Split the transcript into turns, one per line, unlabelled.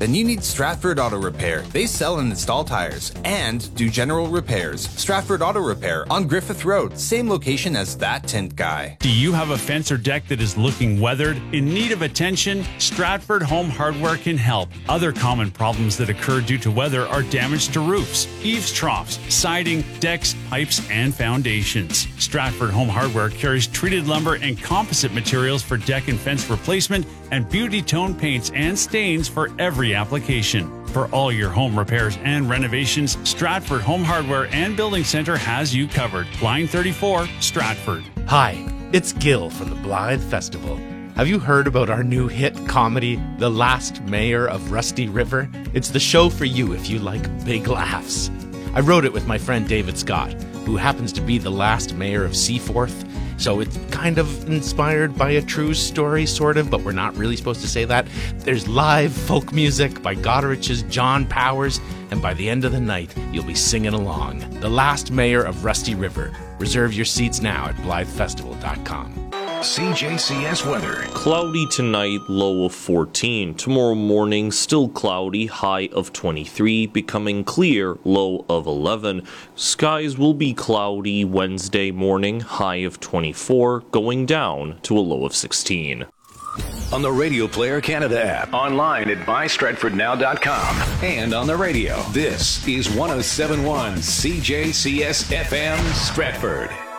Then you need Stratford Auto Repair. They sell and install tires and do general repairs. Stratford Auto Repair on Griffith Road, same location as That Tint Guy.
Do you have a fence or deck that is looking weathered, in need of attention? Stratford Home Hardware can help. Other common problems that occur due to weather are damage to roofs, eaves troughs, siding, decks, pipes, and foundations. Stratford Home Hardware carries treated lumber and composite materials for deck and fence replacement and beauty tone paints and stains for every application. For all your home repairs and renovations, Stratford Home Hardware and Building Center has you covered. Line 34, Stratford.
Hi, it's Gil from the Blythe Festival. Have you heard about our new hit comedy, The Last Mayor of Rusty River? It's the show for you if you like big laughs. I wrote it with my friend David Scott, who happens to be the last mayor of Seaforth. So it's kind of inspired by a true story, sort of, but we're not really supposed to say that. There's live folk music by Godrich's John Powers, and by the end of the night, you'll be singing along. The Last Mayor of Rusty River. Reserve your seats now at BlytheFestival.com.
CJCS weather.
Cloudy tonight, low of 14. Tomorrow morning, still cloudy, high of 23, becoming clear, low of 11. Skies will be cloudy Wednesday morning, high of 24, going down to a low of 16.
On the Radio Player Canada app, online at bystratfordnow.com, and on the radio. This is 107.1 CJCS FM Stratford.